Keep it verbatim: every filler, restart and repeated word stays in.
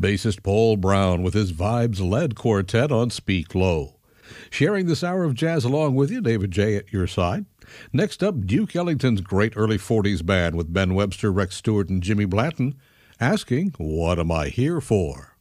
bassist Paul Brown with his vibes-led quartet on Speak Low. Sharing this hour of jazz along with you, David J. at your side. Next up, Duke Ellington's great early forties band with Ben Webster, Rex Stewart, and Jimmy Blanton, asking, "What am I here for?"